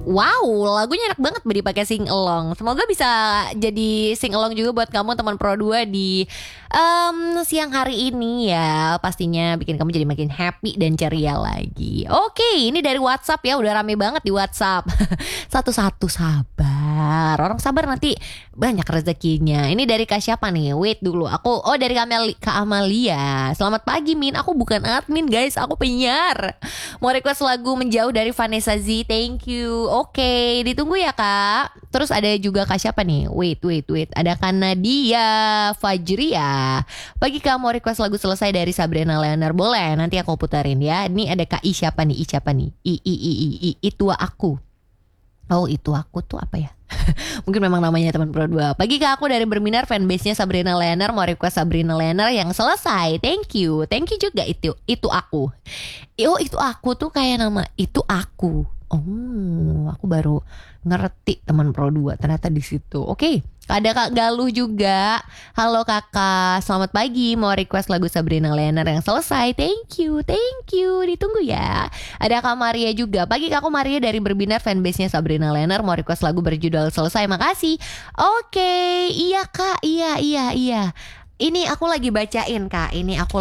Wow, lagunya enak banget dipakai sing along. Semoga bisa jadi sing along juga buat kamu teman Pro 2 di siang hari ini ya. Pastinya bikin kamu jadi makin happy dan ceria lagi. Oke, ini dari WhatsApp ya, udah rame banget di WhatsApp. Satu-satu sabar. Orang sabar nanti banyak rezekinya. Ini dari Kak siapa nih? Wait dulu. Dari Kak Amalia. Selamat pagi Min, aku bukan admin guys, aku penyiar. Mau request lagu Menjauh dari Vanessa Z. Thank you. Oke, ditunggu ya Kak. Terus ada juga Kak siapa nih? Wait. Ada Kak Nadia Fajria. Pagi Kak, mau request lagu Selesai dari Sabrina Leonard. Boleh, nanti aku putarin ya. Ini ada Kak I siapa nih? Itu aku. Oh, itu aku tuh apa ya? Mungkin memang namanya teman Pro 2. Pagi Kak, aku dari Berminar, fanbase-nya Sabrina Leonard. Mau request Sabrina Leonard yang Selesai. Thank you juga itu aku. Oh, itu aku tuh kayak nama itu aku. Oh, aku baru ngerti teman Pro 2 ternyata di situ. Oke, ada Kak Galuh juga. Halo Kakak, selamat pagi. Mau request lagu Sabrina Leonard yang Selesai. Thank you. Ditunggu ya. Ada Kak Maria juga. Pagi Kak, aku Maria dari Berbinar, fanbase-nya Sabrina Leonard. Mau request lagu berjudul Selesai. Makasih. Oke, iya Kak. Iya. Ini aku lagi bacain Kak.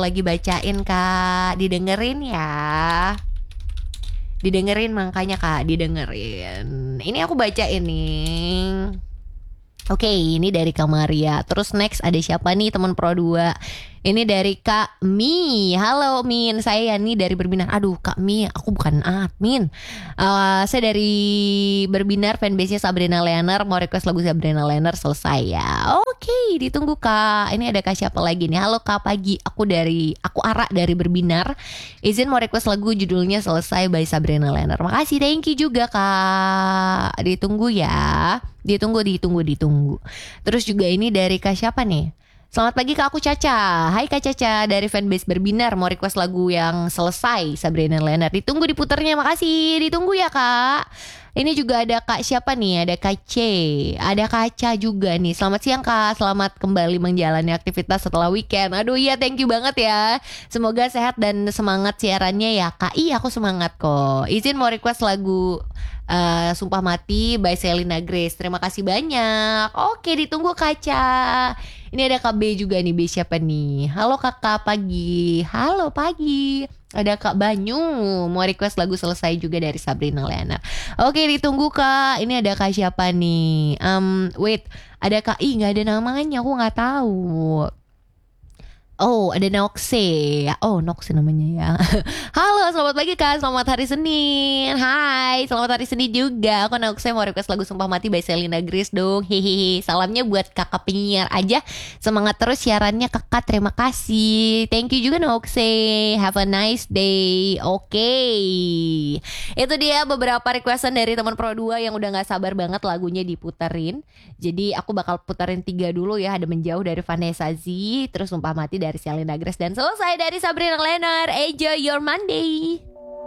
Didengerin ya. Didengerin makanya Kak, didengerin. Ini aku bacain nih. Oke, ini dari Kak Maria. Terus next ada siapa nih teman Pro 2? Ini dari Kak Mi. Halo Min, saya Yani dari Berbinar. Aduh Kak Mi, aku bukan admin. Saya dari Berbinar, fanbase-nya Sabrina Leonard. Mau request lagu Sabrina Leonard Selesai ya. Oke, ditunggu Kak. Ini ada Kak siapa lagi nih? Halo Kak, pagi. Aku Ara dari Berbinar. Izin mau request lagu judulnya Selesai by Sabrina Leonard. Makasih, thank you juga Kak. Ditunggu ya. Ditunggu. Terus juga ini dari Kak siapa nih? Selamat pagi Kak, aku Caca. Hai Kak Caca dari fanbase Berbinar. Mau request lagu yang Selesai Sabrina Leonard. Ditunggu diputernya, makasih. Ditunggu ya Kak. Ini juga ada Kak siapa nih? Ada Kak C. Ada Kaca juga nih. Selamat siang Kak. Selamat kembali menjalani aktivitas setelah weekend. Aduh iya, thank you banget ya. Semoga sehat dan semangat siarannya ya Kak. Iya, aku semangat kok. Izin mau request lagu Sumpah Mati by Selena Grace. Terima kasih banyak. Oke, ditunggu Kaca. Ini ada Kak B juga nih. B siapa nih? Halo kakak, pagi. Halo pagi. Ada Kak Banyu mau request lagu Selesai juga dari Sabrina Leonard. Oke, ditunggu Kak. Ini ada Kak siapa nih? Wait, ada Kak I, nggak ada namanya, aku nggak tahu. Oh, ada Noxe. Oh, Noxe namanya ya. Halo, selamat pagi Kak. Selamat hari Senin. Hai, selamat hari Senin juga. Aku Noxe mau request lagu Sumpah Mati by Selena Grace dong. Hehehe. Salamnya buat kakak penyiar aja. Semangat terus siarannya kakak. Terima kasih. Thank you juga Noxe. Have a nice day. Oke. Itu dia beberapa requestan dari teman Pro 2 yang udah gak sabar banget lagunya diputerin. Jadi aku bakal puterin 3 dulu ya. Ada Menjauh dari Vanessa Z, terus Sumpah Mati dari Selena Grace, dan Selesai dari Sabrina Leonard. Enjoy your Monday.